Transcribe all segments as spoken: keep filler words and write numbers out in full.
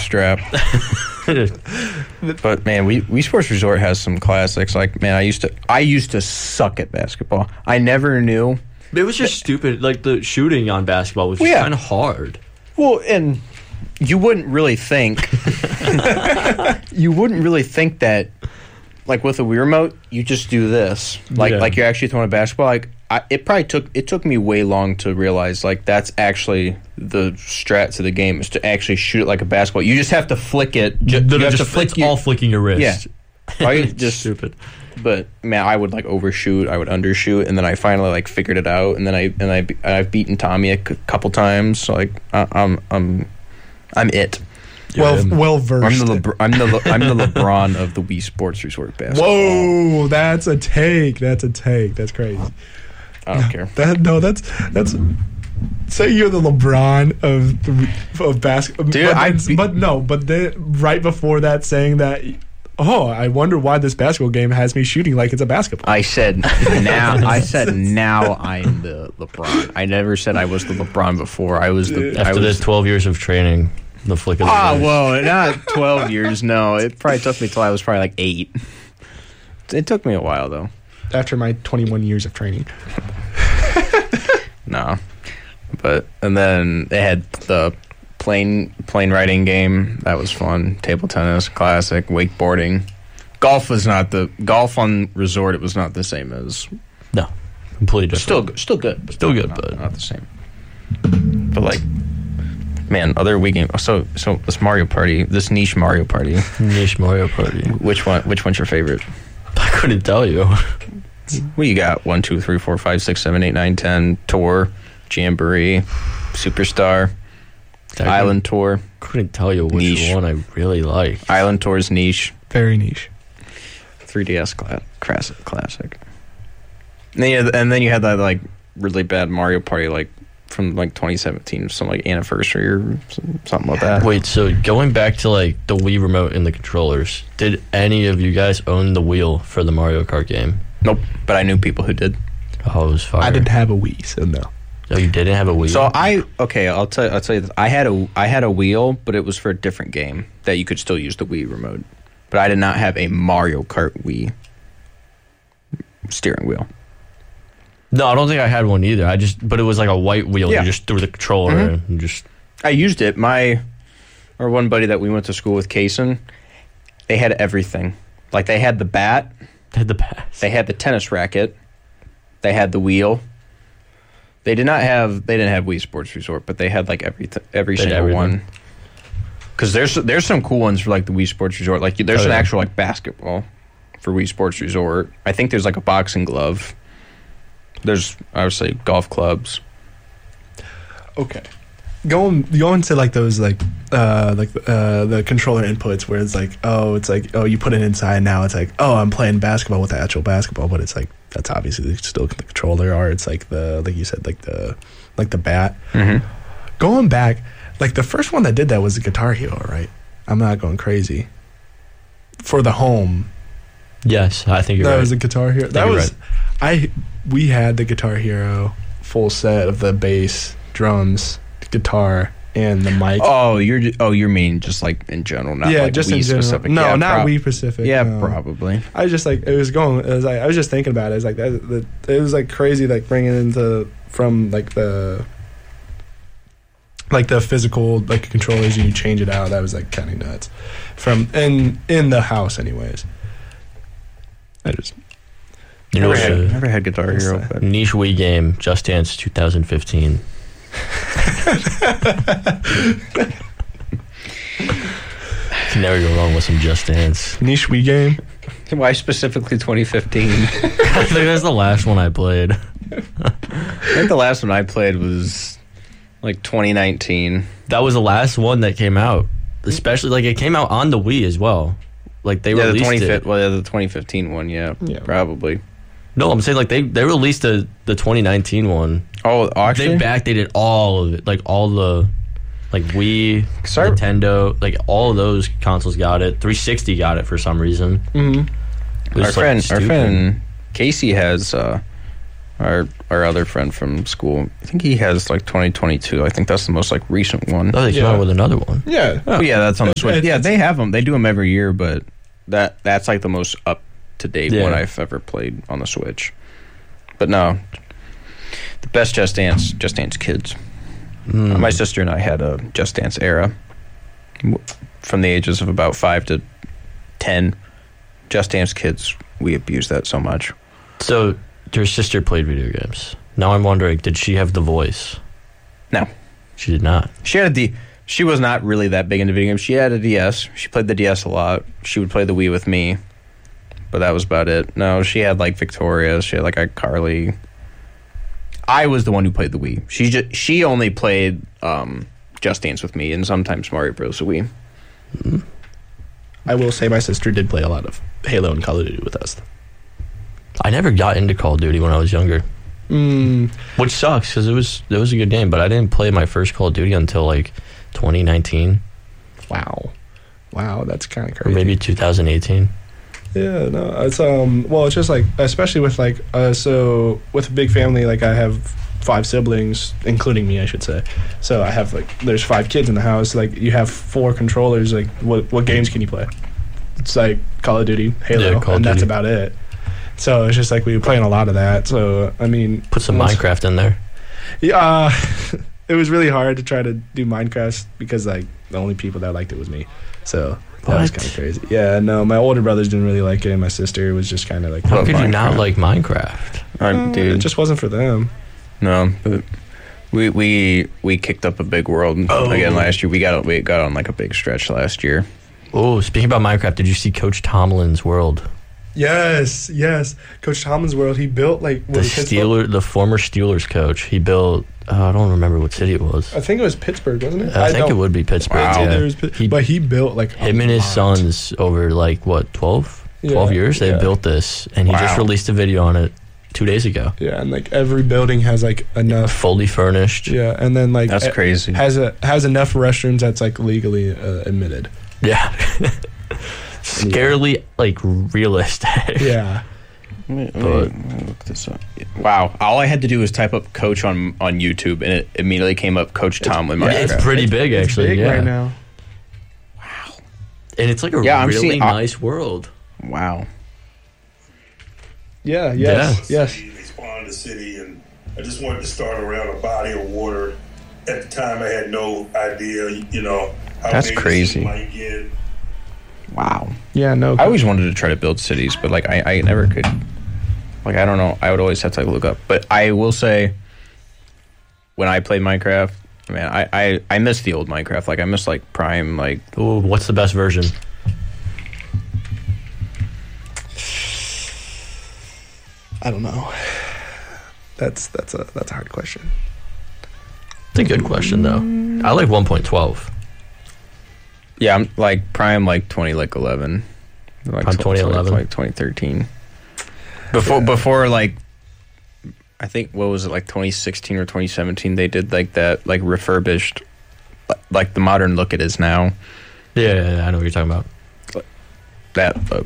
strap. But man, we Wii Sports Resort has some classics. Like man, I used to I used to suck at basketball. I never knew. It was just stupid. Like the shooting on basketball was just well, yeah. kind of hard. Well, and you wouldn't really think you wouldn't really think that. Like with a Wii remote, you just do this. Like yeah. like you're actually throwing a basketball. Like I, it probably took it took me way long to realize like that's actually the strat to the game is to actually shoot it like a basketball. You just have to flick it. Ju- no, you have just, to flick it's your, all flicking your wrist. Yeah, right? Just stupid. But man, I would like overshoot. I would undershoot, and then I finally like figured it out. And then I and I I've beaten Tommy a c- couple times. So like I, I'm I'm I'm it. Well, Yeah. well versed. I'm the Lebr- I'm the Le- I'm the LeBron of the Wii Sports Resort basketball. Whoa, that's a take. That's a take. That's crazy. I don't care. That no, that's that's. Say you're the LeBron of the, of basketball, Dude, but, I then- be- but no, but then right before that, saying that, oh, I wonder why this basketball game has me shooting like it's a basketball. I said now. I said now I'm the LeBron. I never said I was the LeBron before. I was the. I After was, the twelve years of training, the flick of the Ah, wrist. whoa, not twelve years. No, it probably took me till I was probably like eight. It took me a while though. After my twenty-one years of training, No, but and then they had the plane plane riding game. That was fun. Table tennis, classic. Wakeboarding. Golf was not the golf on resort. It was not the same as No, completely different. still still good. Still good, not, but not the same. But like, man, other weekend. So so this Mario Party, this niche Mario Party. niche Mario Party. Which one? Which one's your favorite? I couldn't tell you. What you got? One, two, three, four, five, six, seven, eight, nine, ten. Tour, Jamboree, Superstar, I Island Tour. couldn't tell you which Niche. one I really like. Island Tour's niche. very niche. three D S cla- classic. Classic. And then, you had, and then you had that like really bad Mario Party like from like twenty seventeen, some like anniversary or some, something like that. Wait, so going back to like the Wii remote and the controllers, did any of you guys own the wheel for the Mario Kart game? Nope. But I knew people who did. Oh, it was fire. I didn't have a Wii, so no. Oh, you didn't have a Wii? So I okay, I'll tell I'll tell you this. I had a I had a wheel, but it was for a different game that you could still use the Wii remote. But I did not have a Mario Kart Wii steering wheel. No, I don't think I had one either. I just, but it was like a white wheel. Yeah. You just threw the controller Mhm. and just. I used it. My or one buddy that we went to school with, Kaysen, they had everything. Like they had the bat, Had the pass. they had the tennis racket, they had the wheel. They did not have they didn't have Wii Sports Resort, but they had like every every They had single everything. one. Because there's there's some cool ones for like the Wii Sports Resort. Like there's Oh, an yeah. actual like basketball for Wii Sports Resort. I think there's like a boxing glove. There's obviously golf clubs. Okay. Going going to like those like uh like uh the controller inputs where it's like, oh, it's like, oh, you put it inside, now it's like, oh, I'm playing basketball with the actual basketball, but it's like that's obviously still the controller, or it's like the like you said like the like the bat. Mm-hmm. Going back, like the first one that did that was the Guitar Hero, right? I'm not going crazy. For the home, Yes, I think you're that right. was a Guitar Hero. That you're was I we had the Guitar Hero full set of the bass, drums, guitar, and the mic. Oh, you're oh you mean just like in general, not yeah, like just Wii in general. specific. No, yeah, not prob- Wii specific. Yeah, no. probably. I was just like it was going. It was like I was just thinking about it. It was like that. that it was like crazy, like bringing into from like the like the physical like controllers and you change it out. That was like kind of nuts. From in in the house, anyways. I just You know, never, had, it's a never had Guitar What's Hero, that? but niche Wii game, Just Dance twenty fifteen. Can never go wrong with some Just Dance. niche Wii game. why specifically twenty fifteen? I think that's the last one I played. I think the last one I played was like twenty nineteen. That was the last one that came out. Especially, like, it came out on the Wii as well. Like, they Yeah, the released twenty it. well, yeah, the twenty fifteen one. Yeah, Yeah. probably. No, I'm saying, like, they, they released the, the twenty nineteen one. Oh, actually, They backdated all of it. Like, all the, like, Wii, Sorry. Nintendo, like, all of those consoles got it. three sixty got it for some reason. Mm-hmm. It was, our like, friend, our stupid. friend Casey has uh, Our our other friend from school, I think he has like twenty twenty-two. I think that's the most like recent one. Oh, they came Yeah. out with another one. Yeah. Oh yeah, that's on the It- Switch. it- Yeah, it's- they have them. They do them every year, but that that's like the most up to date Yeah. one I've ever played on the Switch. But no, the best Just Dance, Just Dance Kids. Mm. My sister and I had a Just Dance era W- from the ages of about five to ten. Just Dance Kids, we abused that so much. So your sister played video games. Now I'm wondering, did she have the voice? No. She did not. She had a D. She was not really that big into video games. She had a D S. She played the D S a lot. She would play the Wii with me, but that was about it. No, she had like Victoria. She had like iCarly. I was the one who played the Wii. She just she only played um, Just Dance with me, and sometimes Mario Bros. Wii. I will say my sister did play a lot of Halo and Call of Duty with us. I never got into Call of Duty when I was younger, Mm, which sucks because it was it was a good game, but I didn't play my first Call of Duty until like twenty nineteen wow. Wow, that's kind of or crazy. maybe two thousand eighteen. Yeah, no, it's um. Well, it's just like, especially with like, uh, so with a big family, like I have five siblings, including me, I should say. So I have like, there's five kids in the house. Like you have four controllers. Like what what games can you play? It's like Call of Duty, Halo, Yeah, Call of and that's Duty. about it. So it's just like we were playing a lot of that. So I mean, Put some once- Minecraft in there. Yeah, uh, it was really hard to try to do Minecraft because like the only people that liked it was me. So that was What? kind of crazy. Yeah, no, my older brothers didn't really like it, and my sister was just kind of like, How Love could you not Minecraft. like Minecraft? Uh, Uh, dude, it just wasn't for them. no. But we we we kicked up a big world Oh. again last year. We got we got on like a big stretch last year. Oh, speaking about Minecraft, did you see Coach Tomlin's world? Yes, yes. Coach Tomlin's world. He built like The was it Pittsburgh? Steeler, the former Steelers coach. He built. Uh, I don't remember what city it was. I think it was Pittsburgh, wasn't it? I, think don't- it would be Pittsburgh. Wow. Yeah. There was Pitt- He- but he built like a Him and his lot. sons over like what twelve, twelve Yeah, years they yeah. built this, and he just Wow. released a video on it two days ago. Yeah, and like every building has like enough. Fully furnished. Yeah, and then like That's it crazy. has a has enough restrooms that's like legally uh, admitted. Yeah. Scarily like realistic. Yeah. Let me- let me- But- let me look this up. Wow! All I had to do was type up "coach" on on YouTube, and it immediately came up "Coach Tomlin." Yeah, it's Minecraft. pretty big It's actually. big yeah. right now. And it's like a Yeah, I'm really seeing- uh, nice world. Wow. Yeah. Yes. Yeah. Yes. They spawned the city, and I just wanted to start around a body of water. At the time, I had no idea, you know, how That's big the crazy. city might get. Wow. Yeah. No. I always wanted to try to build cities, but like I, I never could. Like I don't know. I would always have to like look up. But I will say, when I played Minecraft, man, I I, I miss the old Minecraft. Like I miss like Prime. Like Ooh, what's the best version? I don't know. That's that's a that's a hard question. It's a good question though. I like one point twelve. yeah, I'm like Prime like twenty like eleven. Like Prime tw- twenty eleven? like twenty thirteen. Before before like. I think what was it like twenty sixteen or twenty seventeen? They did like that like refurbished, like the modern look it is now. Yeah, yeah, yeah, I know what you're talking about. That uh,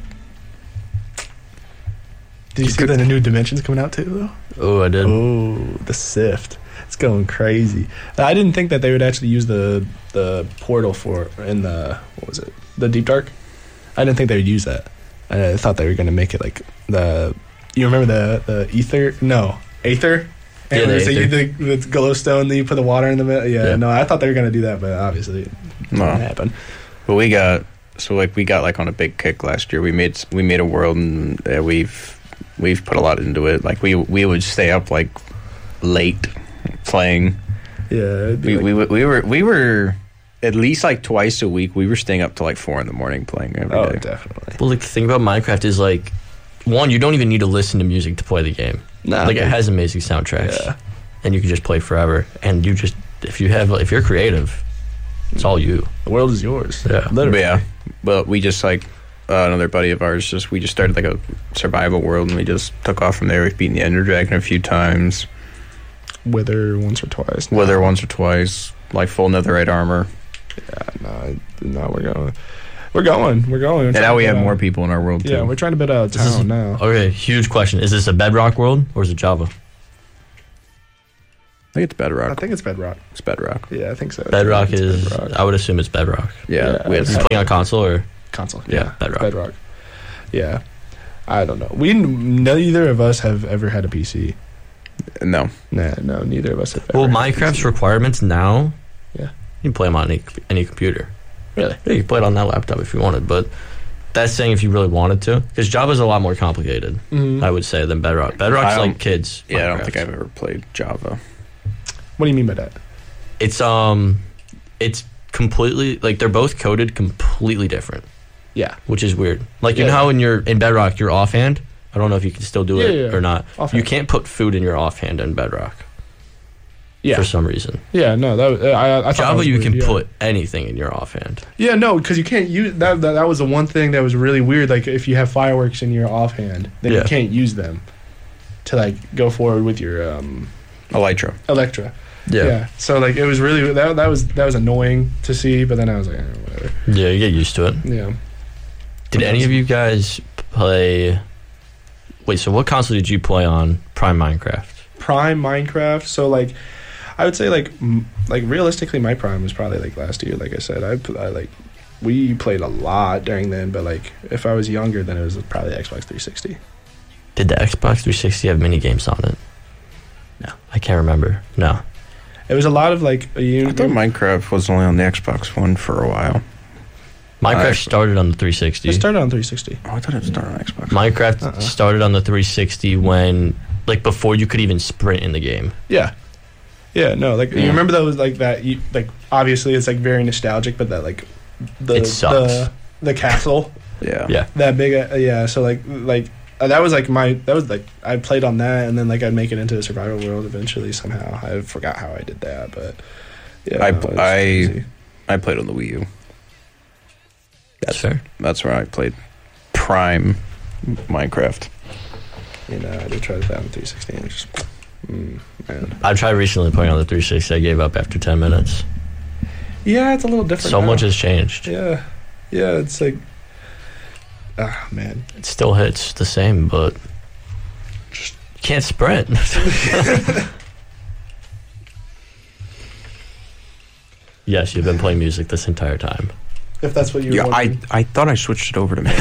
Did you see that the new Dimensions coming out too though? Oh, I did. Oh, the Sift. It's going crazy. I didn't think that they would actually use the the portal for in the what was it? The Deep Dark. I didn't think they would use that. I thought they were going to make it like the. You remember the the ether? No, Aether. Yeah, And the there's Aether. the, the, the glowstone that you put the water in the middle. Yeah, Yeah. no, I thought they were going to do that, but obviously it No. didn't happen. But we got so like we got like on a big kick last year. We made we made a world, and uh, we've we've put a lot into it. Like we we would stay up like late playing. Yeah, it'd be We like- we we were we were at least like twice a week. We were staying up till like four in the morning playing every oh, day. definitely. Well, like the thing about Minecraft is like, one, you don't even need to listen to music to play the game. Nah, Like it has amazing soundtracks, Yeah. and you can just play forever. And you just, if you have, if you're creative, it's all you. The world is yours. Yeah. But Literally. yeah, but we just like uh, another buddy of ours. Just we just started like a survival world, and we just took off from there. We've beaten the Ender Dragon a few times, Wither once or twice. Wither once or twice, like full netherite armor. No, no, we're going. We're going. We're going. We're And trying now to we have build more out- people in our world too. Yeah, we're trying to build out a This is- town now. Okay, huge question: is this a Bedrock world or is it Java? I think it's Bedrock. I think it's Bedrock. It's Bedrock. Yeah, I think so. Bedrock I think it's is. Bedrock. I would assume it's Bedrock. Yeah, Yeah, we had it's You playing on console or? console. Yeah, Bedrock. Bedrock. Yeah. I don't know. We neither of us have ever had a P C. no. Nah, no, neither of us have. Well, ever had a Minecraft's P C. requirements now. Yeah. You can play them on any any computer. Really? Yeah, you can play it on that laptop if you wanted, but that's saying if you really wanted to, because Java's a lot more complicated, Mhm. I would say, than Bedrock. Bedrock's I don't- like kids. Yeah, I don't Minecraft. think I've ever played Java. What do you mean by that? It's um, it's completely like they're both coded completely different, Yeah. which is weird. Like you Yeah. know how in your in Bedrock you're offhand. I don't know if you can still do Yeah, it yeah, yeah. or not. Offhand. You can't put food in your offhand in Bedrock Yeah. for some reason. Yeah. No. That was, uh, I, I thought that Java, was you weird, can yeah. put anything in your offhand. Yeah. No, because you can't use that, that. That was the one thing that was really weird. Like if you have fireworks in your offhand, then Yeah. you can't use them to like go forward with your um, Elytra. Electra. Yeah. So like it was really that that was that was annoying to see, but then I was like, eh, whatever. Yeah, you get used to it. Yeah. Did any of you guys play? Wait, so what console did you play on Prime Minecraft? Prime Minecraft. So like, I would say like m- like realistically, my prime was probably like last year. Like I said, I, pl- I like we played a lot during then, but like if I was younger, then it was probably Xbox three sixty. Did the Xbox three sixty have mini games on it? No. I can't remember. No. It was a lot of like you. I thought Minecraft was only on the Xbox One for a while. Minecraft I- started on the three sixty. It started on three sixty. Oh, I thought it started on Xbox. Minecraft Uh-uh. started on the three sixty when, like, before you could even sprint in the game. Yeah. Yeah. No. Like you Yeah. remember that was like that. You, like obviously it's like very nostalgic, but that like the It sucks. the the castle Yeah. Yeah. that big. Uh, yeah. So like like. Uh, that was like my that was like I played on that and then like I'd make it into a survival world eventually somehow. I forgot how I did that, but yeah, I- no, it was I- crazy. I played on the Wii U. That's fair. That's where I played Prime Minecraft. you know I did try that on three sixty and just mm, man. I tried recently playing on the three sixty. I gave up after ten minutes. Yeah, it's a little different. So now. much has changed. Yeah, yeah, it's like ah man. It still hits the same, but Just- you can't sprint. Yes, you've been playing music this entire time. If that's what you Yeah, were I, wondering. I thought I switched it over to me.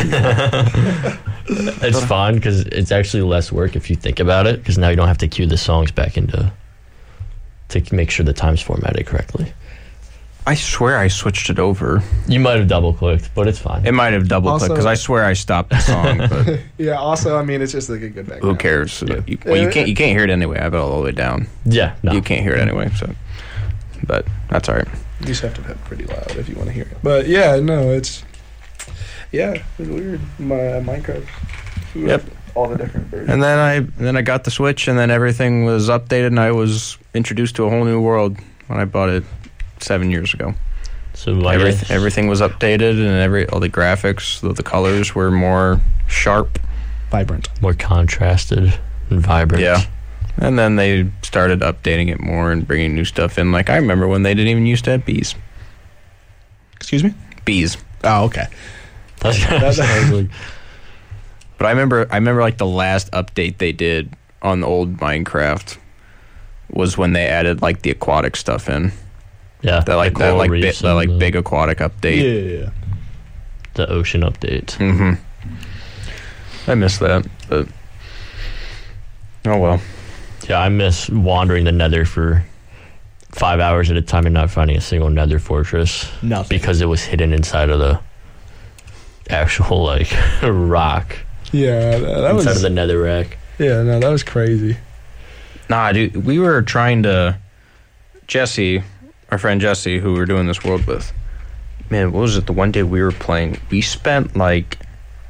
It's fun because it's actually less work if you think about it, because now you don't have to cue the songs back into to make sure the time's formatted correctly. I swear I switched it over. You might have double clicked, but it's fine. It might have double clicked Also- because I swear I stopped the song, but Yeah. Also, I mean, it's just like a good background. who cares? Yeah. You, well, you can't you can't hear it anyway. I have it all the way down. Yeah, no. You can't hear it anyway, so but that's all right. You just have to have it pretty loud if you want to hear it. But yeah, no, it's yeah, it's weird. My Minecraft. Yep. All the different versions. And then I and then I got the Switch, and then everything was updated, and I was introduced to a whole new world when I bought it seven years ago. So I Every, guess everything was updated, and every all the graphics, the, the colors were more sharp. Vibrant. more contrasted and vibrant. Yeah. And then they started updating it more and bringing new stuff in. Like I remember when they didn't even used to have bees. Excuse me. Bees. Oh, okay. That's, that's, that's like, But I remember I remember like the last update they did on the old Minecraft was when they added like the aquatic stuff in. yeah, That like the that coral like big, reefs that and like the, big aquatic Yeah, update. yeah, yeah. the ocean update. Mhm. I miss that, but oh well. Yeah, I miss wandering the Nether for five hours at a time and not finding a single Nether fortress Nothing. because it was hidden inside of the actual like rock Yeah, that, that inside was. of the Nether rack. Yeah, no, that was crazy. Nah, dude, we were trying to Jesse, our friend Jesse, who we were doing this world with. Man, what was it? The one day we were playing, we spent like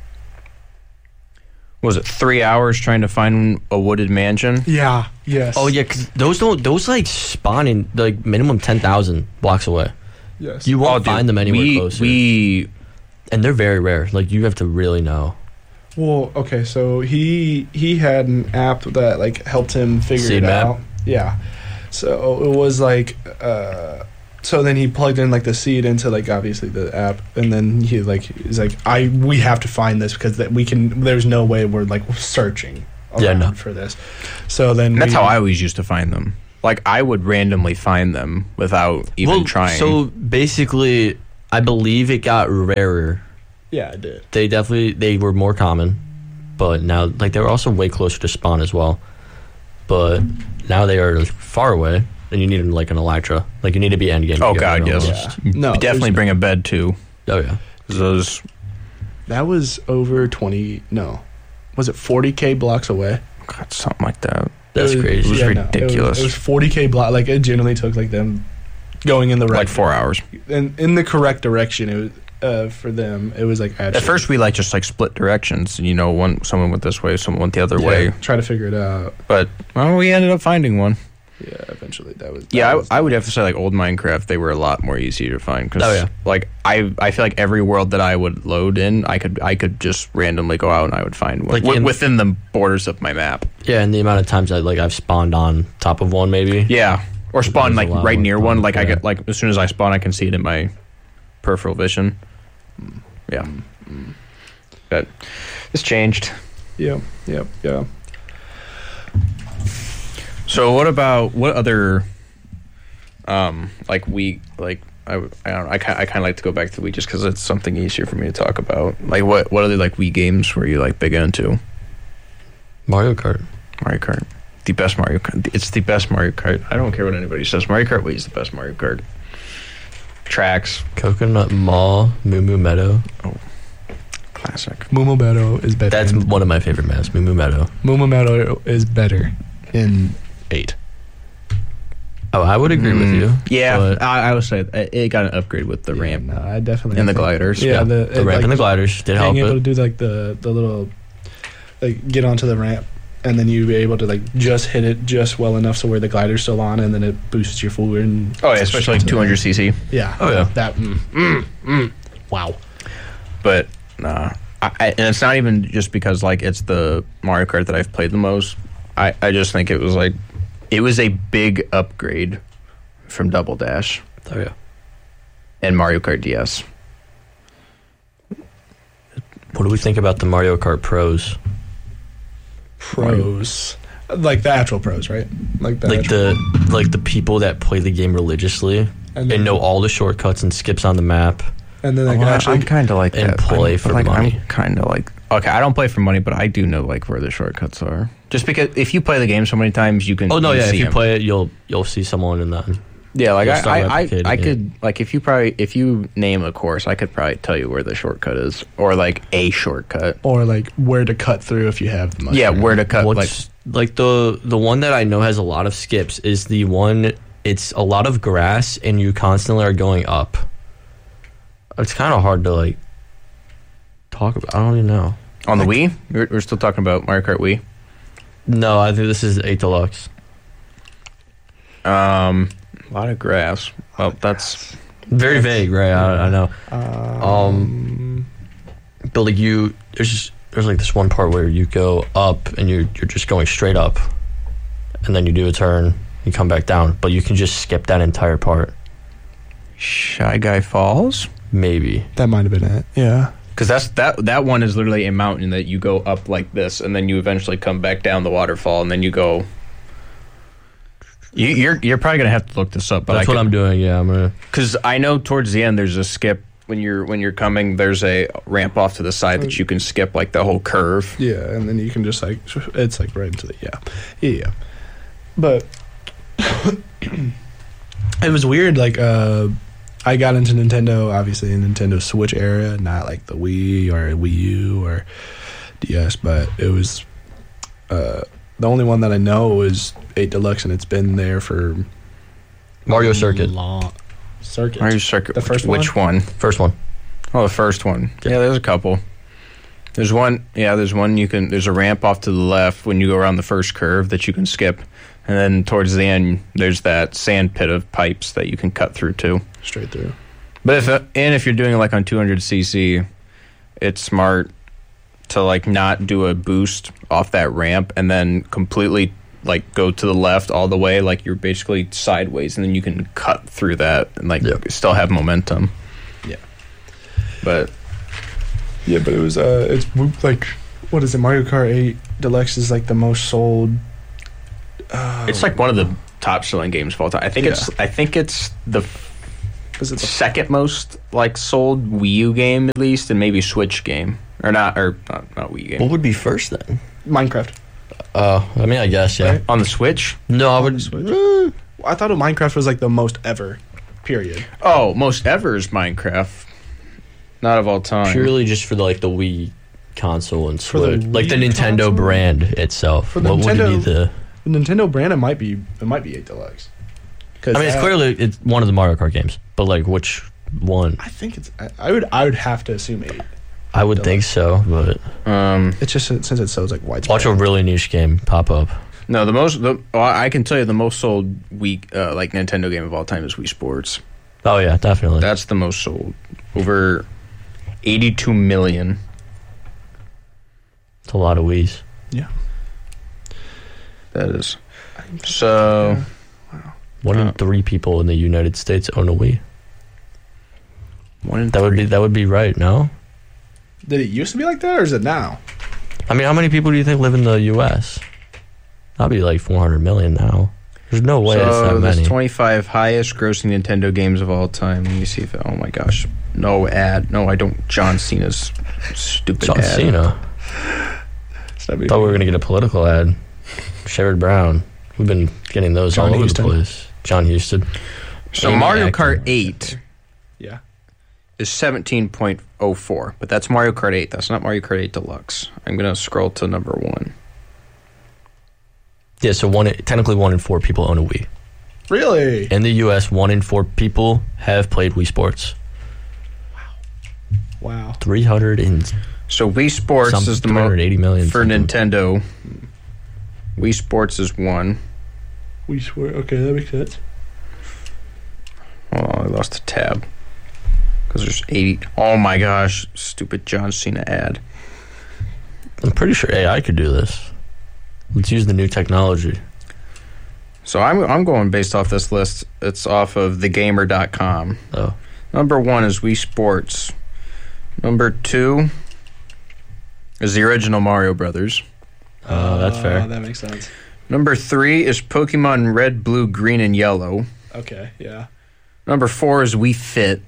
what was it three hours trying to find a wooded mansion? Yeah. Yes. Oh yeah, because those don't those like spawn in like minimum ten thousand blocks away. Yes. You won't Oh, dude, find them anywhere we, closer, We and they're very rare. Like you have to really know. Well, okay, so he he had an app that like helped him figure Seed it map? out. Yeah. So it was like uh so then he plugged in like the seed into like obviously the app, and then he like he's like I we have to find this because that we can there's no way we're like searching around Yeah, no. for this. So then that's we, how I always used to find them. like I would randomly find them without even well, trying. So basically, I believe it got rarer. Yeah, it did. They definitely they were more common, but now like they were also way closer to spawn as well. But now they are far away, and you need like an Elytra. Like you need to be end game. oh to get god, one yes. almost. Yeah. No, definitely there's- bring a bed too. Oh yeah. 'Cause those That was over twenty. No, was it forty k blocks away? God, something like that. That's It was- crazy. It was yeah, no, ridiculous. it, was, it was forty k block. Like it generally took like them going in the right Like four hours. in in the correct direction. It was uh, for them. It was like actually, At first, we like just like split directions. You know, one someone went this way, someone went the other yeah, way. try to figure it out. But well, we ended up finding one. Yeah, eventually that was. That Yeah, was, I, I would have to say like old Minecraft, they were a lot more easy to find. Cause, Oh, yeah. Like I, I feel like every world that I would load in, I could, I could just randomly go out and I would find one Like wi- in- within the borders of my map. Yeah, and the amount of times I like I've spawned on top of one maybe. Yeah, or spawn There's like a lot right more near one. fun, Like I yeah. get like as soon as I spawn, I can see it in my peripheral vision. Yeah, but it's changed. Yep, yep, yeah. So what about what other, um, like we like I, w- I don't know I kind I kind of like to go back to Wii just because it's something easier for me to talk about. Like what what other like Wii games were you like big into? Mario Kart. Mario Kart, the best Mario Kart. It's the best Mario Kart. I don't care what anybody says. Mario Kart Wii is the best Mario Kart. Tracks, Coconut Mall, Moo Moo Meadow. classic. Mumu Meadow is better. That's in, one of my favorite maps, Moo Moo Meadow. Mumu Meadow is better in eight. Oh, I would agree with you. Yeah, but I, I would say it it got an upgrade with the Yeah, ramp No, I definitely and the think- gliders. Yeah, the, the it, ramp like, and the gliders did help being able to it. do like the the little like get onto the ramp and then you be able to like just hit it just well enough so where the glider's still on and then it boosts your forward. And Oh yeah, especially like to the- two hundred c c. Yeah. Oh, yeah. That. Mm, mm, mm. Wow. But nah, I, I, and it's not even just because like it's the Mario Kart that I've played the most. I, I just think it was like it was a big upgrade from Double Dash Oh yeah. and Mario Kart D S. What do we think about the Mario Kart Pros? Pros. Like the actual pros, right? Like the Like actual, the like the people that play the game religiously and, and know all the shortcuts and skips on the map. and then they Oh, can I- actually I'm kind of like and that. play I'm, for like, money. I'm kind of like okay. I don't play for money, but I do know like where the shortcuts are. Just because if you play the game so many times, you can. Oh no, you yeah. If see you 'em. play it, you'll you'll see someone in that. Yeah, like You'll I, start I, I, replicating I it. could like if you probably if you name a course, I could probably tell you where the shortcut is or like a shortcut. or like where to cut through if you have the money. Yeah, where to cut. Like What's like the the one that I know has a lot of skips is the one. It's a lot of grass and you constantly are going up. It's kind of hard to like talk about. I don't even know. on the Wii, we're, we're still talking about Mario Kart Wii. No, I think this is eight Deluxe. Um, a lot of grass. Well, that's Very vague, right? I, I know. Um, Um, but like you, there's there's like this one part where you go up and you're you're just going straight up, and then you do a turn, you come back down, but you can just skip that entire part. Shy Guy Falls. Maybe. that might have been it. Yeah. Because that's that that one is literally a mountain that you go up like this, and then you eventually come back down the waterfall, and then you go. You, you're you're probably gonna have to look this up, but That's I what I'm doing. Yeah, I'm gonna. because I know towards the end there's a skip when you're when you're coming. There's a ramp off to the side that you can skip like the whole curve. Yeah, and then you can just like it's like right into the yeah, yeah. yeah. But it was weird. Like uh, I got into Nintendo, obviously in Nintendo Switch era, not like the Wii or Wii U or D S, but it was uh, the only one that I know was eight Deluxe, and it's been there for Mario a Circuit. Long Circuit. Mario Circuit. The first which one? First one. Oh, the first one. Yeah. Yeah, there's a couple. There's one. Yeah, there's one you can. There's a ramp off to the left when you go around the first curve that you can skip, and then towards the end there's that sand pit of pipes that you can cut through too. Straight through. But if uh, and if you're doing it like on two hundred c c, it's smart to like not do a boost off that ramp and then completely like go to the left all the way, like you're basically sideways, and then you can cut through that and like Yep. still have momentum. Yeah. But Yeah, but it was uh, it's like what is it? Mario Kart eight Deluxe is like the most sold. Uh, it's like one of the top selling games of all time. I think Yeah. it's I think it's the Is it the second most like sold Wii U game at least, and maybe Switch game or not or not, not Wii U game What would be first then? Minecraft? Oh, I mean, I guess yeah. Right. on the Switch. No, I would. the Switch? eh, I thought Minecraft was like the most ever. Period. Oh, most ever is Minecraft, not of all time. purely just for the, like the Wii console and For the Switch, like the Wii Nintendo console? brand itself. For the what would Nintendo- be the? The Nintendo brand, it might be it might be eight Deluxe. I mean, it's that- clearly it's one of the Mario Kart games, but like which one? I think it's. I, I would. I would have to assume eight. I would think so, but Um, It's just since it's so like widespread. watch a really niche game pop up. no, the most. The, well, I can tell you the most sold Wii uh, like Nintendo game of all time is Wii Sports. Oh yeah, definitely. That's the most sold, over eighty-two million. It's a lot of Wii's. Yeah. That is. So One in Uh, three people in the United States own a Wii. one in That would three. be that would be right. No, Did it used to be like that, or is it now? I mean, how many people do you think live in the U S? That'd be like four hundred million now. There's no way it's So that there's many. twenty-five highest grossing Nintendo games of all time. Let me see if. Oh my gosh, no ad. No, I don't. John Cena's stupid John ad. Cena. So that'd be- Thought we were gonna get a political ad. Sherrod Brown. We've been getting those John all over Huston. the place. John Houston. So Amy Mario acting Kart like eight Yeah. is seventeen point oh four, but that's Mario Kart eight. That's not Mario Kart eight Deluxe. I'm gonna scroll to number one. Yeah, so one technically one in four people own a Wii. Really? In the U S, one in four people have played Wii Sports. Wow. Three hundred and So Wii Sports some is the three hundred most eighty million for something. Nintendo. Wii Sports is one. We swear. Okay, that makes sense. Oh, I lost a tab because there's eighty. Oh my gosh, stupid John Cena ad. I'm pretty sure A I could do this. Let's use the new technology. So I'm I'm going based off this list. It's off of the gamer dot com. Oh, Number one is Wii Sports. Number two is the original Mario Brothers. uh, that's Uh, fair. That makes sense. Number three is Pokemon Red, Blue, Green, and Yellow. Okay. Yeah. Number four is Wii Fit.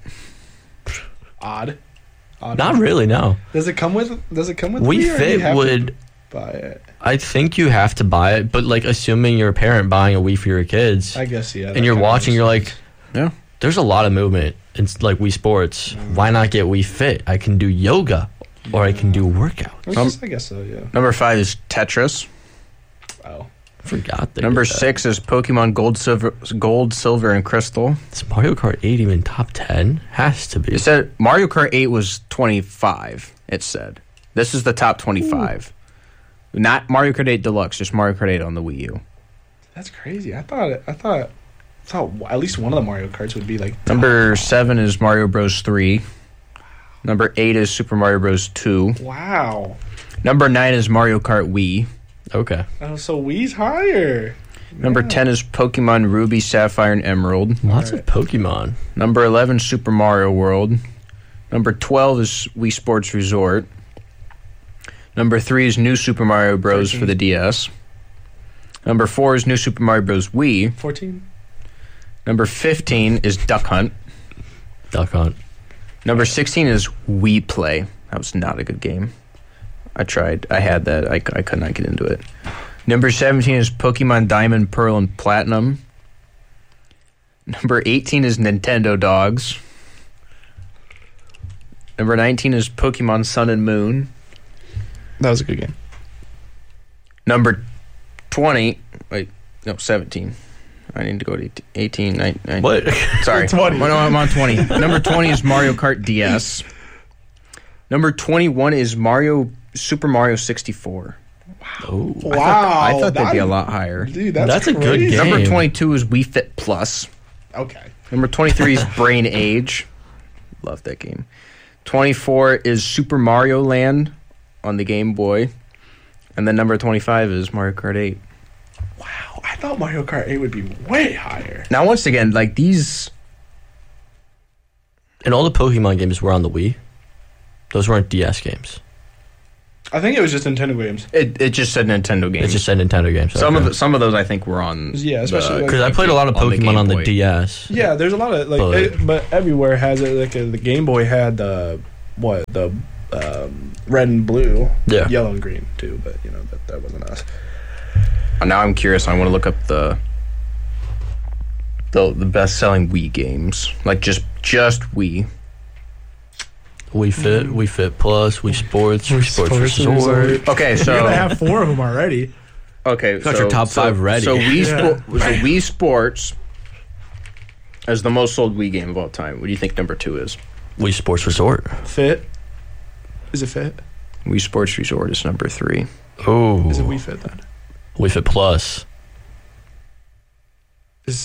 Odd. Odd. Not really. No, Does it come with? Does it come with? Wii Wii, or do you Fit have to would. buy it. I think you have to buy it, but like assuming you're a parent buying a Wii for your kids, I guess yeah. that and you're kinda watching, makes you're sense. like, Yeah. there's a lot of movement. It's like Wii Sports. Why not get Wii Fit? I can do yoga, or I can do workout. I Um, guess- I guess so. Yeah. Number five is Tetris. Wow. I forgot that. Number six is Pokemon Gold, Silver, Gold, Silver, and Crystal. Is Mario Kart eight even top ten? Has to be. It said Mario Kart eight was twenty-five. It said this is the top twenty-five. Not Mario Kart eight Deluxe, just Mario Kart eight on the Wii U. That's crazy. I thought. I thought. I thought at least one of the Mario Karts would be like Number seven is Mario Bros. three. Number eight is Super Mario Bros. two. Wow. Number nine is Mario Kart Wii. Okay. Oh, so Wii's higher. Number Yeah. ten is Pokemon Ruby, Sapphire, and Emerald. Lots Alright. of Pokemon. Number eleven, Super Mario World. Number twelve is Wii Sports Resort. Number three is New Super Mario Bros. for the D S. Number four is New Super Mario Bros. Wii. Fourteen. Number fifteen is Duck Hunt. Duck Hunt. Number sixteen is Wii Play. That was not a good game. I tried. I had that. I, I could not get into it. Number seventeen is Pokemon Diamond, Pearl, and Platinum. Number eighteen is Nintendo Dogs. Number nineteen is Pokemon Sun and Moon. That was a good game. Number twenty. Wait, no, seventeen. I need to go to eighteen, nineteen. What? Sorry. twenty. Oh, no, I'm on twenty. Number twenty is Mario Kart D S. Number twenty-one is Mario Super Mario sixty-four. Oh, I thought, I thought that'd be a that- lot higher. Dude, that's, That's a good crazy. game. Number twenty-two is Wii Fit Plus. Okay. Number twenty-three is Brain Age. Love that game. twenty-four is Super Mario Land on the Game Boy. And then number twenty-five is Mario Kart eight. Wow, I thought Mario Kart eight would be way higher. Now, once again, like these... and all the Pokemon games were on the Wii. Those weren't D S games. I think it was just Nintendo games. It it just said Nintendo games. It just said Nintendo games. some okay. of the, some of those I think were on. Yeah, especially the- like- Because I played a lot of on the Pokemon Game on the Boy. D S. Yeah, there's a lot of like, But- it, but everywhere has it. Like uh, the Game Boy had the what the um, red and blue, Yeah. yellow and green too. But you know that that wasn't us. Now I'm curious. I want to look up the the the best selling Wii games, like just just Wii. Wii Fit, Wii Fit Plus, Wii Sports, Wii Sports Sports Resort. Resort. Okay, You're gonna so have four of them already. okay, Got so, your top so- five ready. So Wii Yeah. Sport, so Wii Sports as the most sold Wii game of all time. What do you think number two is? Wii Sports Resort. Fit. Is it Fit? Wii Sports Resort is number three. Oh. Is it Wii Fit then? Wii Fit Plus. Is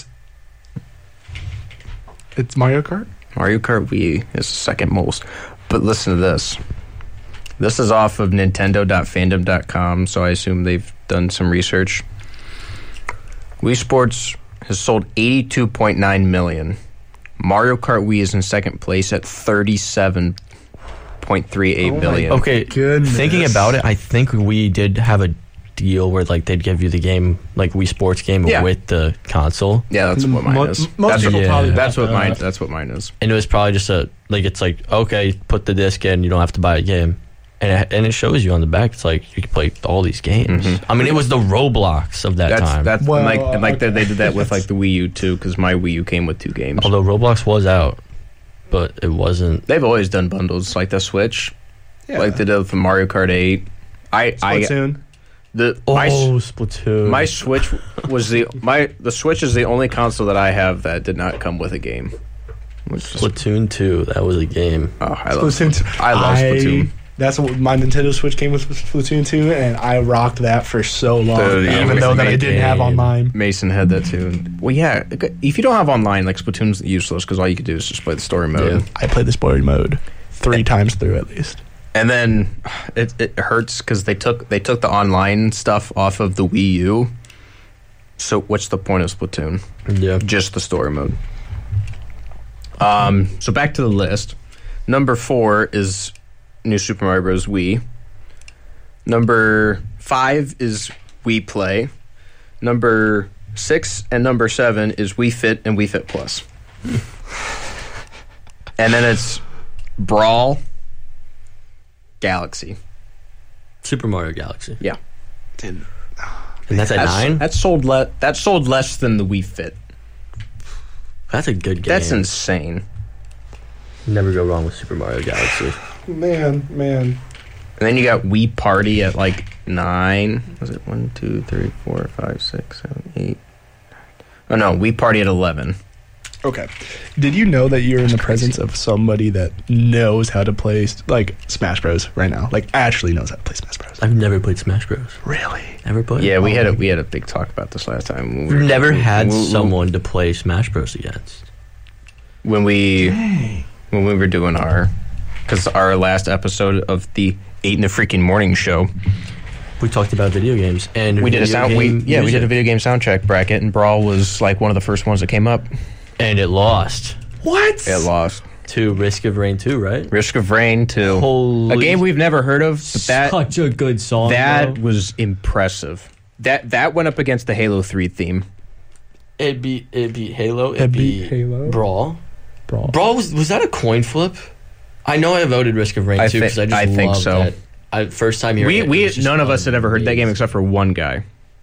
it's Mario Kart? Mario Kart Wii is the second most. But listen to this. This is off of Nintendo dot fandom dot com, so I assume they've done some research. Wii Sports has sold eighty-two point nine million. Mario Kart Wii is in second place at thirty-seven point three eight Oh my billion. Okay, Goodness. thinking about it, I think we did have a deal where like they'd give you the game, like Wii Sports game, Yeah. with the console, Yeah, that's what mine Mo- is. most That's people what, yeah. probably that's have what mine. that. That's what mine is. and it was probably just a like it's like okay, put the disc in, you don't have to buy a game, and it, and it shows you on the back. It's like you can play all these games. Mhm. I mean, it was the Roblox of that That's time. that's Well, and like and like okay. they, they did that with like the Wii U too, because my Wii U came with two games. Although Roblox was out, but it wasn't. They've always done bundles like the Switch, Yeah. like they did with the Mario Kart eight. I I Splatoon. the Oh, my Splatoon. my Switch was the my the Switch is the only console that I have that did not come with a game. Which is, Splatoon two. That was a game. oh, I love Splatoon. two. I love Splatoon. That's what my Nintendo Switch came with Splatoon two, and I rocked that for so long. Dude, yeah, even it though was a that I great didn't have game. online. Mason had that too. Well, yeah. If you don't have online, like Splatoon's useless because all you can do is just play the story mode. Yeah. I played the story mode three times through at least. And then it it hurts because they took they took the online stuff off of the Wii U. So what's the point of Splatoon? Yeah. Just the story mode. Um. So back to the list. Number four is New Super Mario Bros. Wii. Number five is Wii Play. Number six and number seven is Wii Fit and Wii Fit Plus. And then it's Brawl, Galaxy. Super Mario Galaxy. Yeah. And that's at That's, nine? That sold le- that sold less than the Wii Fit. That's a good game. That's insane. Never go wrong with Super Mario Galaxy. Man, man. And then you got Wii Party at like nine. Was it one, two, three, four, five, six, seven, eight? Oh no, Wii Party at eleven. Okay. Did you know that you're in the presence of somebody that knows how to play like Smash Bros. Right now? Like actually knows how to play Smash Bros. I've never played Smash Bros. Really? Never played. Yeah, we had a we had a big talk about this last time. When we We've were- never we- had we- we- someone to play Smash Bros. Against. when we Dang. when we were doing our because our last episode of the Eight in the Freaking Morning show, We talked about video games and we did a video sound. We game yeah, we did a music. video game soundtrack bracket, and Brawl was like one of the first ones that came up. and it lost What? It lost. to Risk of Rain two, right? Risk of Rain two, Holy a game we've never heard of, but that such a good song. that bro. was impressive. That that went up against the Halo three theme. it beat it beat Halo. It, It beat, beat Halo? Brawl. Brawl. Brawl was was that a coin flip? I know I voted Risk of Rain I two thi- because I just I think loved so. that. I, first time hearing We it, we it was just none of us had ever heard that game amazing. except for one guy.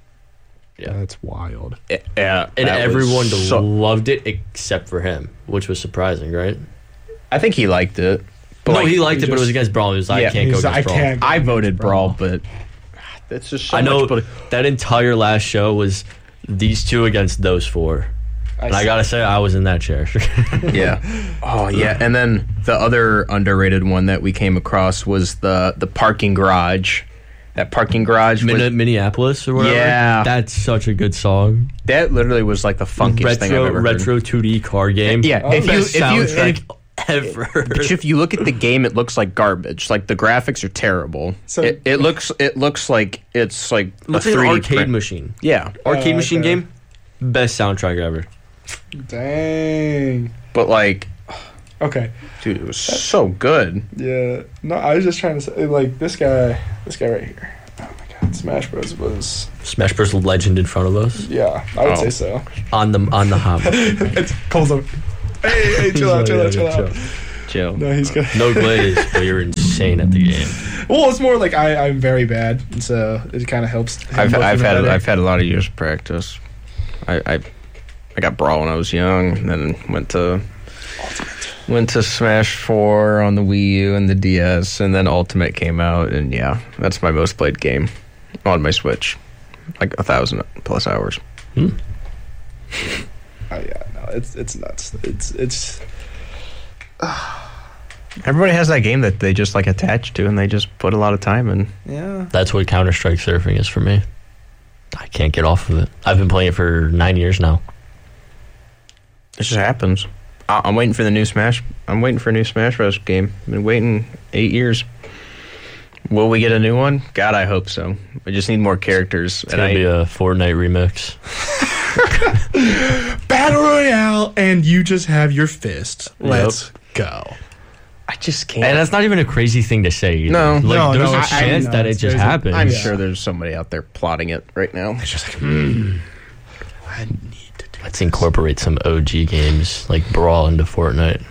Yeah. That's wild. Yeah, And that was everyone so- loved it except for him, which was surprising, right? I think he liked it. But no, like, he liked he it, but it was just- against Brawl. He was like, Yeah, I can't go he's against like, I Brawl. can't go I voted Brawl, Brawl. but that's just so I know much. But that entire last show was these two against those four. And I gotta say, I was in that chair. yeah. Oh yeah. And then the other underrated one that we came across was the the parking garage. That parking garage was, Min- Minneapolis or whatever. Yeah. That's such a good song. that literally was like the funkiest thing I've retro ever heard. retro two D car game. Yeah. Oh, if you Best if you soundtrack if, ever. but if you look at the game, it looks like garbage. Like the graphics are terrible. So- it, it looks it looks like it's like Looks a like an three D arcade print. machine. Yeah. Arcade Oh, machine okay. game. Best soundtrack ever. Dang. But like Okay. Dude, it was so good. Yeah. No, I was just trying to say, like, this guy, this guy right here. Oh my God, Smash Bros. Was. Smash Bros. Legend in front of us. Yeah, I would Oh. say so. On the on the hop. It's pulls up. Hey, hey, chill out, chill out, chill out. Chill. No, he's good. No glaze, but you're insane at the game. Well, it's more like I, I'm very bad, and so it kind of helps. him I've look I've even had better. I've had a lot of years of practice. I I, I got Brawl when I was young, and then went to went to Smash four on the Wii U and the D S, and then Ultimate came out, and yeah, that's my most played game on my Switch, like a thousand plus hours. Hmm. Oh yeah, no, it's it's nuts. It's it's. Everybody has that game that they just like attach to, and they just put a lot of time in. Yeah. That's what Counter-Strike surfing is for me. I can't get off of it. I've been playing it for nine years now. It just happens. I- I'm waiting for the new Smash. I'm waiting for a new Smash Bros. Game. I've been waiting eight years. Will we get a new one? God, I hope so. I just need more characters. It's gonna be a Fortnite remix. Battle Royale, and you just have your fist. Let's go. I just can't. And that's not even a crazy thing to say. Either. No. like, No, there's no, a I- I chance know, that it it's just crazy. happens. I'm Yeah. sure there's somebody out there plotting it right now. It's just like, hmm. I need to do. Let's incorporate some O G games like Brawl into Fortnite.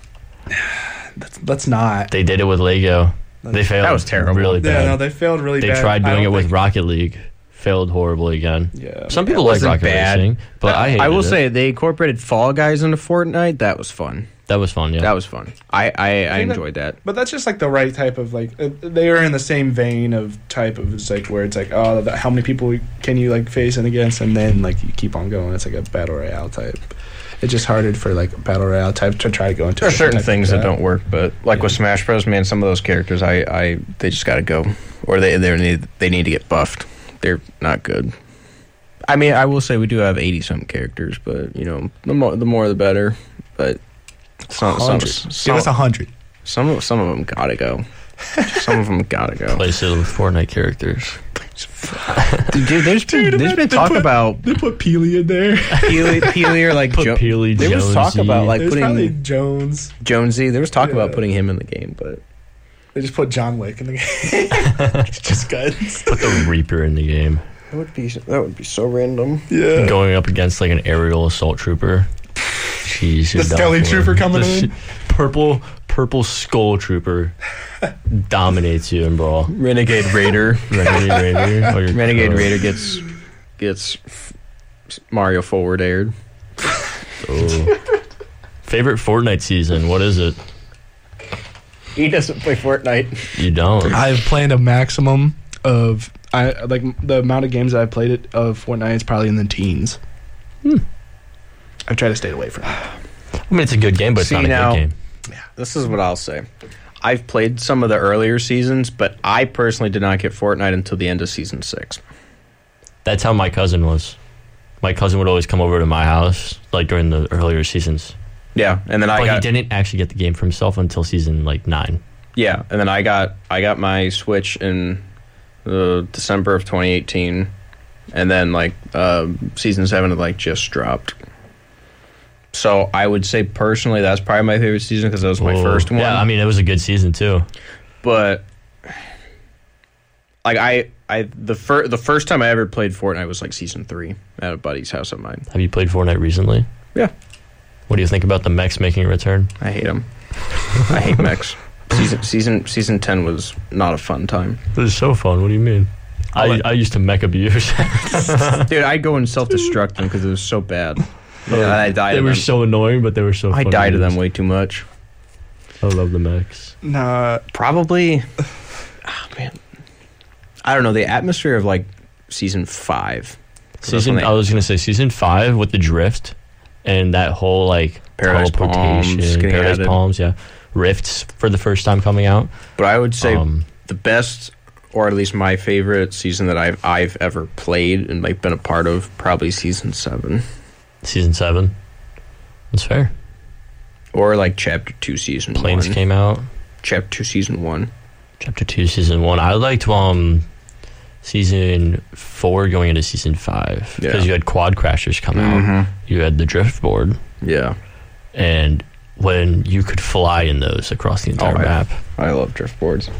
Let's, let's not. They did it with Lego. They failed. That was terrible. Really Yeah, bad. no, they failed really they bad. tried I doing it don't with think- Rocket League. Failed horribly again. Yeah. Some people It like wasn't Rocket bad. Racing, but I hated I will it. say they incorporated Fall Guys into Fortnite. That was fun. that was fun. Yeah, That was fun. I I, I think that- enjoyed that. But that's just like the right type of like uh, they are in the same vein of type of it's like where it's like oh the, how many people can you like face and against and then like you keep on going. It's like a battle royale type. It's just harder for like a battle royale type to try to go into. There are a certain type things like that don't work, but like Yeah. with Smash Bros, man, some of those characters, I, I they just got to go, or they they need they need to get buffed. They're not good. I mean, I will say we do have eighty something characters, but you know, the more the more the better. But some some Hundred. some, Give us a hundred. some of some of them gotta go. Some of them gotta go. Place it with Fortnite characters. Dude, there's been there's been they talk put- about They put Peely in there. Peely, Peely or like Put jo- Peely, There was talk Jonesy. about like There's probably putting Jones. Jonesy. There was talk about Yeah. putting him in the game, but They just put John Wick in the game. Just guns. Put the Reaper in the game. that would be that would be so random. Yeah. Going up against like an aerial assault trooper. Jeez, you're The done Skelly for. Trooper coming The in. Purple, purple skull trooper dominates you in Brawl. Renegade Raider. Renegade Raider. Oh, you're Renegade cooked. Raider gets gets f- Mario forward aired. Oh. Favorite Fortnite season? What is it? He doesn't play Fortnite. You don't. I've played a maximum of I like the amount of games that I've played it of Fortnite is probably in the teens. Hmm. I've tried to stay away from it. I mean, it's a good game, but it's See, not a now- good game. This is what I'll say. I've played some of the earlier seasons, but I personally did not get Fortnite until the end of season six. That's how my cousin was. My cousin would always come over to my house, like during the earlier seasons. Yeah, and then I But got he didn't actually get the game for himself until season like nine. yeah, and then I got I got my Switch in uh, December of twenty eighteen, and then like uh, season seven had like just dropped. So I would say personally that's probably my favorite season because that was my Whoa. first one. Yeah, I mean, it was a good season too. but like I I the fir- the first time I ever played Fortnite was like season three at a buddy's house of mine. Have you played Fortnite recently? Yeah. What do you think about the mechs making a return? I hate them. I hate mechs. Season season season ten was not a fun time. This is so fun. What do you mean? I, let- I used to mech abuse. Dude, I'd go and self-destruct them because it was so bad. Yeah, I died they of were them. so annoying, but they were so I fun. died to of them use. way too much. I love the mechs. Nah, Probably, oh, man. I don't know, the atmosphere of like season five. That's when Season, they- I was gonna say season five with the drift and that whole like Paradise teleportation, Palms getting Paradise added. Palms, yeah, rifts for the first time coming out. But I would say Um, the best, or at least my favorite season that I've I've ever played and like been a part of, probably season seven, Season seven, that's fair. or like chapter two, season Planes one. came out. Chapter two, season one. Chapter two, season one. I liked um season four going into season five because Yeah. you had quad crashers come out. Mhm. You had the drift board, Yeah. and when you could fly in those across the entire Oh, I- map. I love drift boards.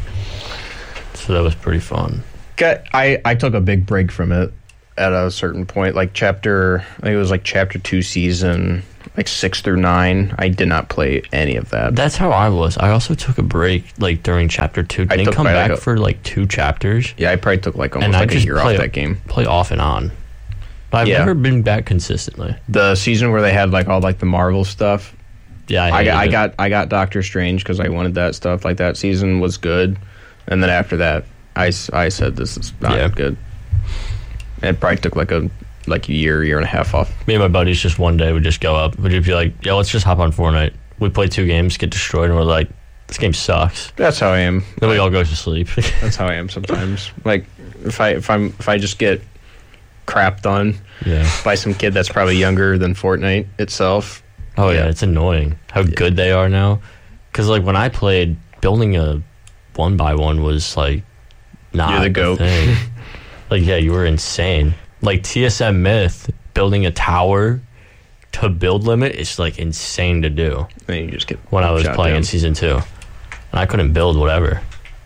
So that was pretty fun. Got- I, I took a big break from it at a certain point, like chapter, I think it was like chapter two season, like six through nine. I did not play any of that. That's how I was. I also took a break like during chapter two. I Didn't took come probably back like a- for like two chapters. Yeah, I probably took like almost And I like a just year play- off that game. Play off and on. But I've Yeah. never been back consistently. The season where they had like all like the Marvel stuff. Yeah, I, I hated got, I it. got I got Doctor Strange because I wanted that stuff. Like that season was good, and then after that, I, s- I said this is not Yeah. good. It probably took like a like a year year and a half off. Me and my buddies just one day would just go up. Would just be like, yo, let's just hop on Fortnite. We play two games, get destroyed, and we're like, this game sucks. That's how I am. Then we all go to sleep. That's how I am sometimes. Like if I if I'm if I just get crapped on yeah. by some kid that's probably younger than Fortnite itself. Oh, yeah. Yeah. It's annoying how good they are now. Because, like, when I played, building a one by one was, like, not You're the goat. thing. Like, yeah, you were insane. Like, T S M Myth, building a tower to build limit is, like, insane to do Then you just get when I was shot playing down. in Season two. And I couldn't build whatever.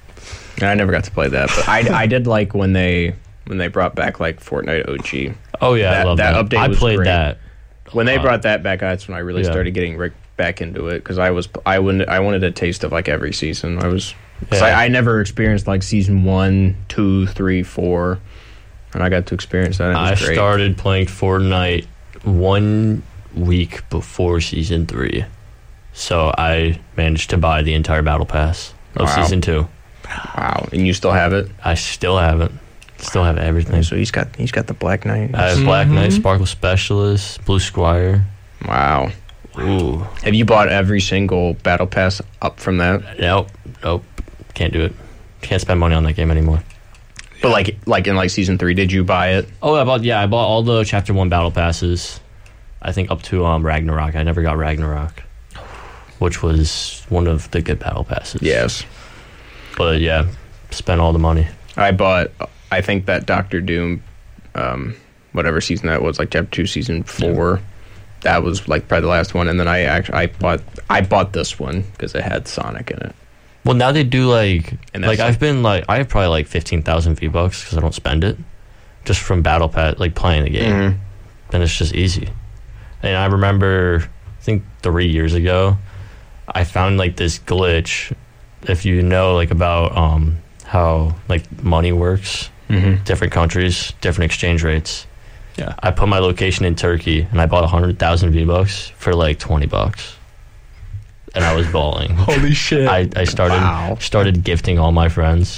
I never got to play that, but I, I did like when they when they brought back like Fortnite O G. Oh, yeah, I That- love that that. update I was played great. that. When they Uh, brought that back, that's when I really yeah. started getting right back into it because I was I wouldn't I wanted a taste of like every season. I was 'cause Yeah. I, I never experienced like season one, two, three, four, and I got to experience that. And it was I great. started playing Fortnite one week before Season three. So I managed to buy the entire Battle Pass of Wow. Season two. Wow, and you still have it. I still haven't. Still have everything. So he's got he's got the Black Knight. I have Black Knight, Mhm. Sparkle Specialist, Blue Squire. Wow. Ooh. Have you bought every single battle pass up from that? Nope. Nope. Can't do it. Can't spend money on that game anymore. But like like in like season three, did you buy it? Oh, I bought, yeah, I bought all the Chapter one Battle Passes. I think up to um, Ragnarok. I never got Ragnarok, which was one of the good Battle Passes. Yes. But yeah, spent all the money. I bought. I think that Doctor Doom, um, whatever season that was, like chapter two, season four. That was like probably the last one, and then I actually I bought I bought this one because it had Sonic in it. Well, now they do like And like that's I've been like I have probably like fifteen thousand V bucks because I don't spend it, just from Battle Pass, like playing the game. Mhm. Then it's just easy. And I remember, I think three years ago, I found like this glitch. If you know like about um how like money works, Mhm. different countries, different exchange rates. Yeah. I put my location in Turkey and I bought a hundred thousand V bucks for like twenty bucks, and I was balling. Holy shit. I, I started Wow. started gifting all my friends.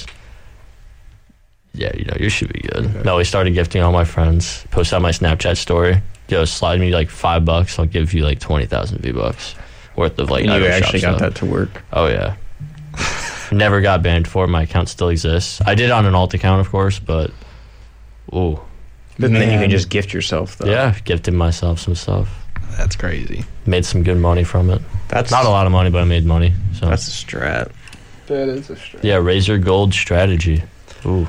Yeah, you know, you should be good. Okay. No, I started gifting all my friends. Post out my Snapchat story. Yo, slide me like five bucks. I'll give you like twenty thousand V bucks worth of like. And you item shop actually got stuff. that to work. Oh yeah. Never got banned for it. My account still exists. I did on an alt account, of course, but ooh, But then you Man. can just gift yourself though. yeah, gifted myself some stuff. That's crazy. Made some good money from it. That's Not a lot of money, but I made money. So That's a strat. That is a straight. yeah, Razor Gold strategy. Ooh,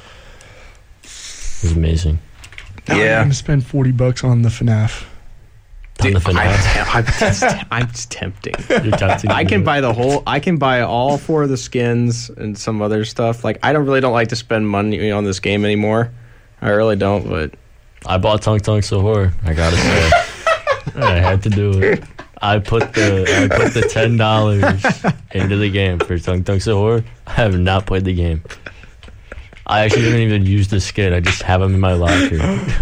it was amazing. I'm Yeah. gonna spend forty bucks on the FNAF. On the Dude, FNAF. I, I, it's, I'm it's tempting. You're tempted to I do can it. buy the whole. I can buy all four of the skins and some other stuff. Like I don't really don't like to spend money on this game anymore. I really don't. But I bought Tung Tung Sahur. I gotta say, I had to do it. I put the I put the ten dollars into the game for Tung Tung Sahur. I have not played the game. I actually didn't even use the skin. I just have them in my locker.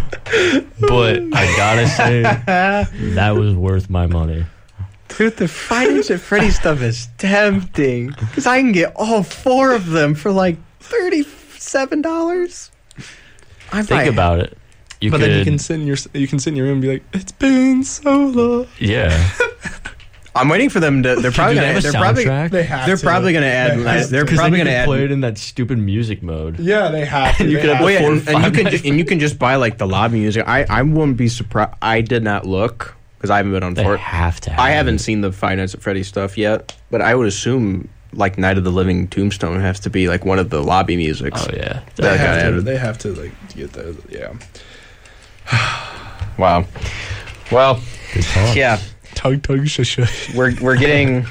But I gotta say, that was worth my money. dude, the Five Nights at Freddy's stuff is tempting because I can get all four of them for like thirty-seven dollars. I Think about it. You but could, then you can sit in your you can sit in your room and be like, it's been so long. yeah. I'm waiting for them to. They're probably do they gonna. have a They're probably. soundtrack? They have They're to. probably gonna add. They have They're to. probably you gonna could add. play it in that stupid music mode. Yeah, they have to. You They could have have Well, yeah, Four or and, and you five can nights. ju- and you can just buy like the lobby music. I I wouldn't be surprised. I did not look because I haven't been on They Fort. have to. Have I haven't it. seen the Five Nights at Freddy's stuff yet, but I would assume like Night of the Living Tombstone has to be like one of the lobby musics. Oh yeah. They That got have to. added. They have to like get those. Yeah. Wow. Well, Good talk. yeah. Tug Tug Shush Shush. We're we're getting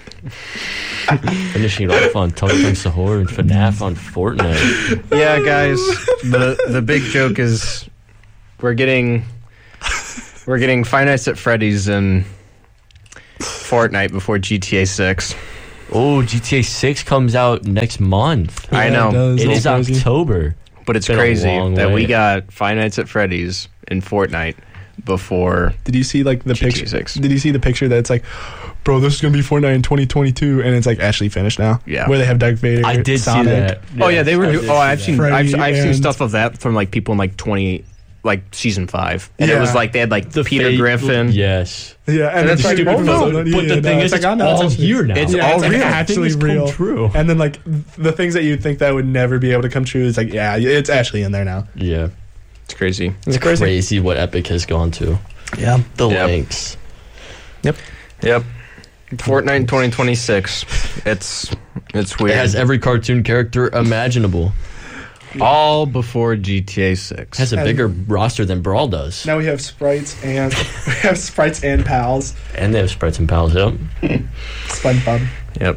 Finishing it off on Tung Tung Sahur and FNAF on Fortnite. yeah, guys. The the big joke is we're getting we're getting Five Nights at Freddy's and Fortnite before G T A six. Oh, G T A six comes out next month. I Yeah, know. it does. It It's is crazy. October. But it's Been a crazy long that way. we got Five Nights at Freddy's and Fortnite before. Did you see like the G T A picture? six. Did you see the picture that's like, bro, this is gonna be Fortnite in twenty twenty-two, and it's like actually finished now. Yeah. where they have Darth Vader. I did Sonic. see that. Oh yeah, they were. I Do- did oh, see I've that. seen. Freddy I've, I've seen and- stuff of that from like people in like twenty, like season five, and it Yeah. was like they had like The Peter fake- Griffin. Yes. Yeah, and that's it's like, stupid oh, no, photo. no, But yeah, the no, thing is, like, it's I know, all it's actually- here now. It's Yeah, all it's like real. actually Things come real. true. And then like the things that you'd think that would never be able to come true is like, yeah, it's actually in there now. Yeah. It's crazy. It's crazy. Crazy what Epic has gone to. Yeah. The Yep. links. Yep. Fortnite in twenty twenty-six. It's it's It weird. has every cartoon character imaginable. all before G T A six. It has a And- bigger roster than Brawl does. Now we have sprites and we have sprites and pals. And they have sprites and pals, yep. SpongeBob. Yep.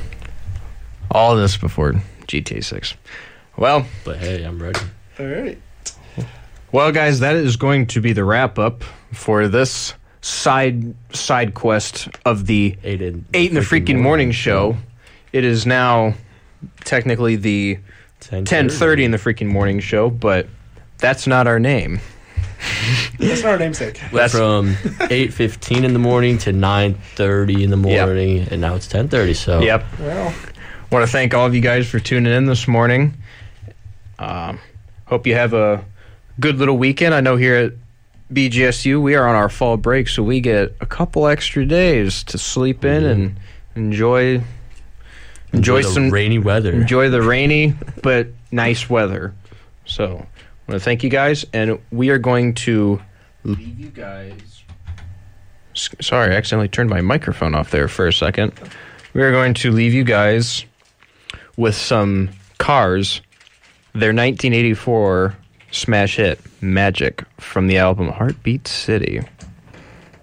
All this before G T A six. Well, But hey, I'm ready. All right. well, guys, that is going to be the wrap up for this side side quest of the Eight in, Eight in the freaking morning show. It is now technically the ten thirty in the freaking morning show, but that's not our name. That's not our namesake. Went That's- from eight fifteen in the morning to nine thirty in the Yep. morning, and now it's ten thirty. So Yep. Well, Want to thank all of you guys for tuning in this morning. Um, hope you have a good little weekend. I know here at B G S U we are on our fall break, so we get a couple extra days to sleep in and enjoy enjoy, enjoy the some rainy weather. enjoy the rainy but nice weather. So I want to thank you guys, and we are going to leave you guys. S- Sorry, I accidentally turned my microphone off there for a second. We are going to leave you guys with some Cars, their nineteen eighty-four smash hit, Magic, from the album Heartbeat City.